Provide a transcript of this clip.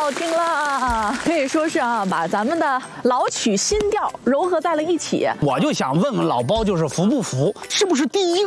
好听了，可以说是啊，把咱们的老曲新调糅合在了一起。 我就想问问老包，就是服不服？是不是第一